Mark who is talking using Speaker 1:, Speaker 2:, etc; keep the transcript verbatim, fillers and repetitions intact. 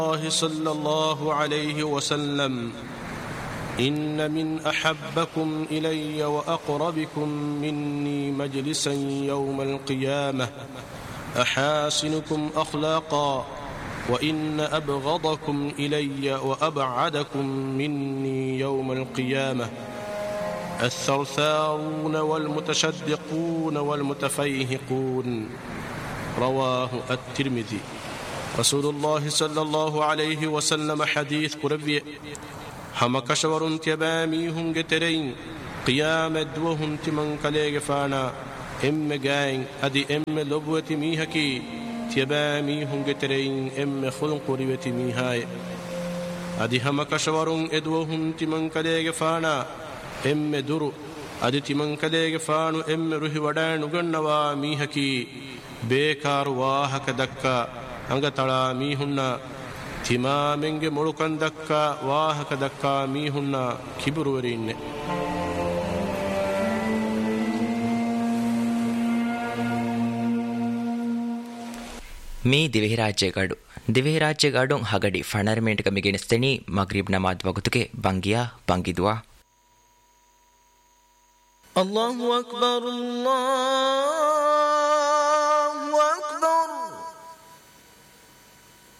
Speaker 1: الله صلى الله عليه وسلم إن من أحبكم إلي وأقربكم مني مجلسا يوم القيامة أحاسنكم أخلاقا وإن أبغضكم إلي وأبعدكم مني يوم القيامة الثرثارون والمتشدقون والمتفيهقون. رواه الترمذي. رسول الله صلى الله عليه وسلم حديث قربي هم كشورون تبامي هم جترين قيام دوهم تمن كليغ فانا ام جاين ادي ام لبوتي ميهكي تبامي هم جترين ام خلق قربتي ميهاي ادي هم كشورون ادوهم تمن كليغ فانا ام درو ادي تمن كليغ فانو ام روحي ودان غنوا ميهكي بيكار واهك دكا ಅಂಗತಳ ಮೀಹುನ್ನ ತಿಮಾಮೆಂಗೆ ಮುಳುಕಂದಕ್ಕ ವಾಹಕ ದಕ್ಕ ಮೀಹುನ್ನ ಕಿಬುರುವರಿ ಇನ್ನೆ.
Speaker 2: ಮೀ ದಿವೆಹಿ ರಾಜ್ಯಗಾಡು ದಿವೆಹಿ ರಾಜ್ಯಗಾಡು ಹಗಡಿ ಫಣರ್ಮೆಂಟ್ ಕಮಿಗೆಣಿಸ್ತೇನಿ ಮಗ್ರಿಬ್ ನಮಾದ್ ವಗುತುಗೆ ಬಂಗಿಯಾ ಬಂಗಿದುವಾ.
Speaker 3: ಅಲ್ಲಾಹು ಅಕ್ಬರ್ ಅಲ್ಲಾಹ್